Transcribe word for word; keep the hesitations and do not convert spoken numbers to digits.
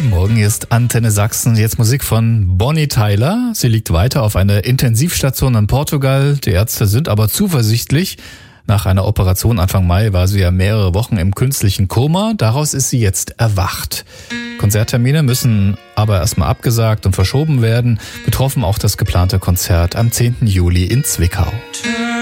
Guten Morgen, hier ist Antenne Sachsen. Jetzt Musik von Bonnie Tyler. Sie liegt weiter auf einer Intensivstation in Portugal. Die Ärzte sind aber zuversichtlich. Nach einer Operation Anfang Mai war sie ja mehrere Wochen im künstlichen Koma. Daraus ist sie jetzt erwacht. Konzerttermine müssen aber erstmal abgesagt und verschoben werden. Betroffen auch das geplante Konzert am zehnten Juli in Zwickau.